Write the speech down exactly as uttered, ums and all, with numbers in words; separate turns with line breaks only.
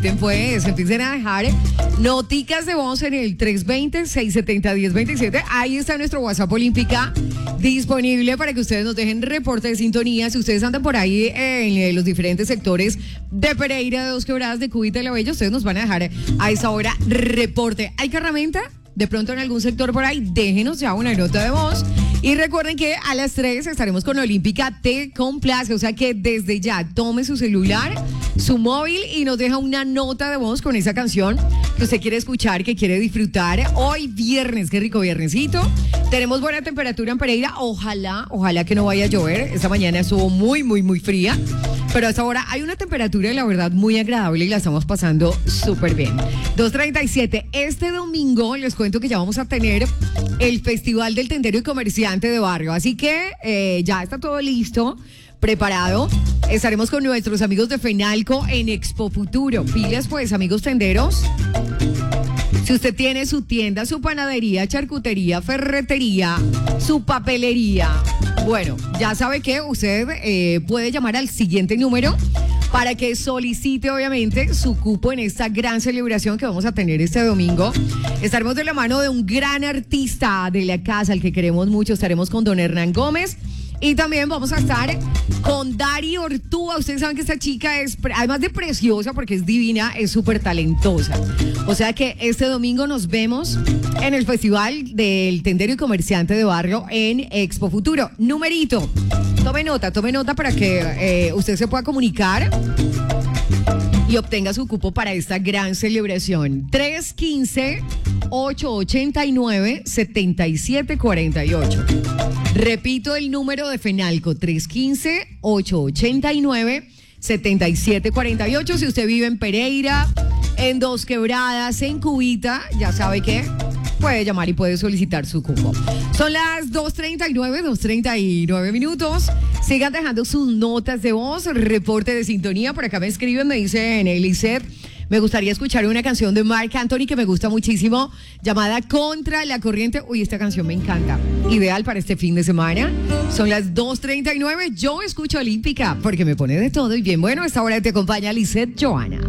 necesiten, pues, empiecen a dejar noticas de voz en el tres dos cero, seis siete cero, uno cero dos siete. Ahí está nuestro WhatsApp Olímpica disponible para que ustedes nos dejen reporte de sintonía. Si ustedes andan por ahí en los diferentes sectores de Pereira, de Dos Quebradas, de Cúbita, de La Bella, ustedes nos van a dejar a esa hora reporte. ¿Hay carramenta? De pronto en algún sector por ahí, déjenos ya una nota de voz. Y recuerden que a las tres estaremos con Olímpica Te Complace. O sea que desde ya tome su celular, su móvil y nos deja una nota de voz con esa canción que usted quiere escuchar, que quiere disfrutar. Hoy viernes, qué rico viernesito. Tenemos buena temperatura en Pereira. Ojalá, ojalá que no vaya a llover. Esta mañana estuvo muy, muy, muy fría. Pero hasta ahora hay una temperatura, la verdad, muy agradable y la estamos pasando súper bien. dos treinta y siete. Este domingo les cuento que ya vamos a tener el Festival del Tendero y Comerciante de Barrio. Así que eh, ya está todo listo, preparado. Estaremos con nuestros amigos de Fenalco en Expo Futuro. Pilas, pues, amigos tenderos. Si usted tiene su tienda, su panadería, charcutería, ferretería, su papelería, bueno, ya sabe que usted eh, puede llamar al siguiente número para que solicite, obviamente, su cupo en esta gran celebración que vamos a tener este domingo. Estaremos de la mano de un gran artista de la casa, al que queremos mucho. Estaremos con don Hernán Gómez. Y también vamos a estar con Dari Ortúa. Ustedes saben que esta chica es, además de preciosa, porque es divina, es súper talentosa. O sea que este domingo nos vemos en el Festival del Tendero y Comerciante de Barrio en Expo Futuro. Numerito, tome nota, tome nota para que eh, usted se pueda comunicar y obtenga su cupo para esta gran celebración. tres uno cinco, ocho ocho nueve, siete siete cuatro ocho. Repito el número de Fenalco, tres uno cinco, ocho ocho nueve, siete siete cuatro ocho. Si usted vive en Pereira, en Dos Quebradas, en Cúbita, ya sabe que puede llamar y puede solicitar su cupo. Son las dos treinta y nueve, dos treinta y nueve minutos. Sigan dejando sus notas de voz, reporte de sintonía. Por acá me escriben, me dicen Eliseth, me gustaría escuchar una canción de Marc Anthony que me gusta muchísimo, llamada Contra la Corriente. Uy, esta canción me encanta. Ideal para este fin de semana. Son las dos treinta y nueve. Yo escucho Olímpica porque me pone de todo. Y bien, bueno, a esta hora te acompaña Lisette Joana.